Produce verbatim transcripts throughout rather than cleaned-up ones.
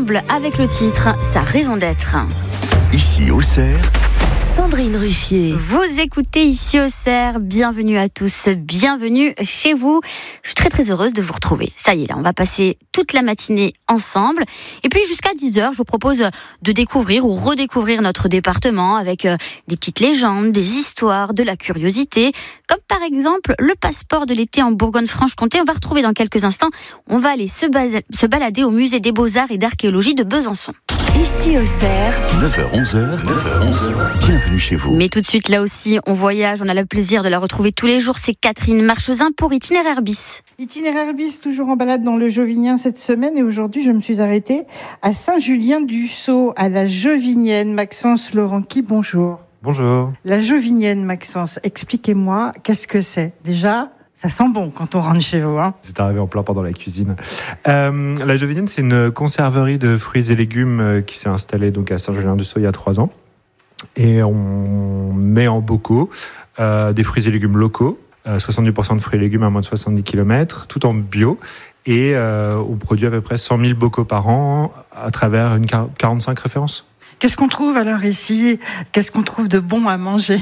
ensemble avec le titre Sa raison d'être. Ici Auxerre, Sandrine Ruffier. Vous écoutez Ici Auxerre, bienvenue à tous, bienvenue chez vous. Je suis très très heureuse de vous retrouver. Ça y est, là, on va passer toute la matinée ensemble. Et puis jusqu'à dix heures, je vous propose de découvrir ou redécouvrir notre département avec euh, des petites légendes, des histoires, de la curiosité. Comme par exemple le passeport de l'été en Bourgogne-Franche-Comté. On va retrouver dans quelques instants. On va aller se, bas- se balader au musée des Beaux-Arts et d'Archéologie de Besançon. Ici Auxerre, neuf heures onze, neuf heures onze, bienvenue chez vous. Mais tout de suite, là aussi, on voyage. On a le plaisir de la retrouver tous les jours. C'est Catherine Marchesin pour Itinéraire Bis. Itinéraire bis, toujours en balade dans le Jovinien cette semaine, et aujourd'hui je me suis arrêtée à Saint-Julien-du-Sault, à la Jovinienne. Maxence Laurent-Qui, bonjour. Bonjour. La Jovinienne, Maxence, expliquez-moi, qu'est-ce que c'est? Déjà, ça sent bon quand on rentre chez vous, hein. C'est arrivé en plein pendant la cuisine. Euh, la Jovinienne, c'est une conserverie de fruits et légumes euh, qui s'est installée donc à Saint-Julien-du-Sault il y a trois ans. Et on met en bocaux euh, des fruits et légumes locaux, euh, soixante-dix pour cent de fruits et légumes à moins de soixante-dix kilomètres, tout en bio. Et euh, on produit à peu près cent mille bocaux par an à travers une quarante-cinq références. Qu'est-ce qu'on trouve alors ici? Qu'est-ce qu'on trouve de bon à manger?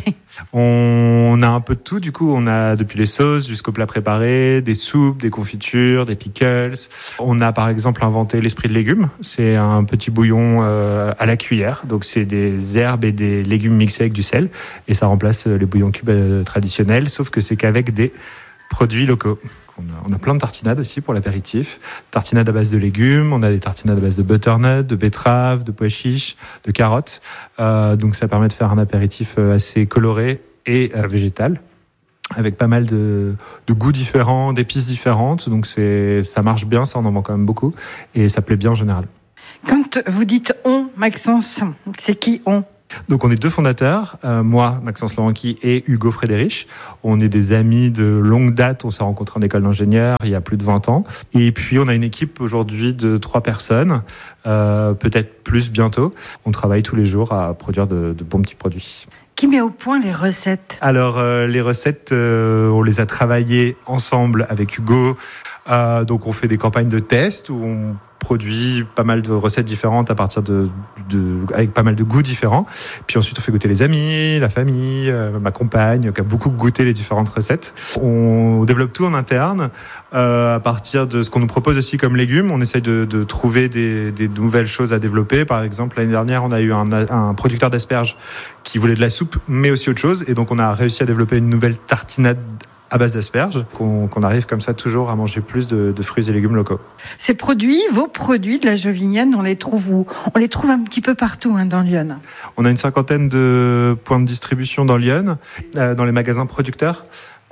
On a un peu de tout, du coup, on a depuis les sauces jusqu'aux plats préparés, des soupes, des confitures, des pickles. On a par exemple inventé l'esprit de légumes, c'est un petit bouillon euh, à la cuillère, donc c'est des herbes et des légumes mixés avec du sel, et ça remplace les bouillons cubes euh, traditionnels, sauf que c'est qu'avec des produits locaux. On a, on a plein de tartinades aussi pour l'apéritif. Tartinades à base de légumes, on a des tartinades à base de butternut, de betterave, de pois chiches, de carottes. Euh, donc ça permet de faire un apéritif assez coloré et euh, végétal, avec pas mal de, de goûts différents, d'épices différentes. Donc c'est, ça marche bien, ça on en vend quand même beaucoup, et ça plaît bien en général. Quand vous dites on, Maxence, c'est qui on? Donc on est deux fondateurs, euh, moi, Maxence Laurent-Qui, et Hugo Frédérich. On est des amis de longue date, on s'est rencontrés en école d'ingénieur il y a plus de vingt ans. Et puis on a une équipe aujourd'hui de trois personnes, euh, peut-être plus bientôt. On travaille tous les jours à produire de, de bons petits produits. Qui met au point les recettes? Alors euh, les recettes, euh, on les a travaillées ensemble avec Hugo. Euh, donc on fait des campagnes de tests où on produit pas mal de recettes différentes à partir de, de avec pas mal de goûts différents. Puis ensuite on fait goûter les amis, la famille, euh, ma compagne qui a beaucoup goûté les différentes recettes. On développe tout en interne euh, à partir de ce qu'on nous propose aussi comme légumes. On essaye de, de trouver des, des nouvelles choses à développer. Par exemple, l'année dernière, on a eu un, un producteur d'asperges qui voulait de la soupe, mais aussi autre chose. Et donc on a réussi à développer une nouvelle tartinade à base d'asperges, qu'on, qu'on arrive comme ça toujours à manger plus de, de fruits et légumes locaux. Ces produits, vos produits de la Jovinienne, on les trouve où? On les trouve un petit peu partout hein, dans Lyon. On a une cinquantaine de points de distribution dans Lyon, euh, dans les magasins producteurs.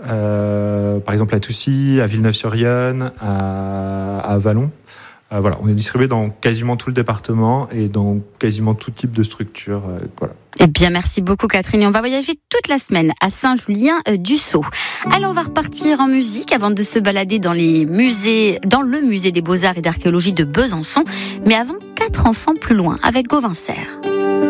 Euh, par exemple à Toussy, à Villeneuve-sur-Yonne, à, à Vallon. Euh, voilà, on est distribué dans quasiment tout le département et dans quasiment tout type de structure. Euh, voilà. Eh bien, merci beaucoup Catherine. Et on va voyager toute la semaine à Saint-Julien-du-Sault. Alors, on va repartir en musique avant de se balader dans les musées, dans le musée des Beaux-Arts et d'Archéologie de Besançon. Mais avant, quatre enfants plus loin avec Gauvin Serre.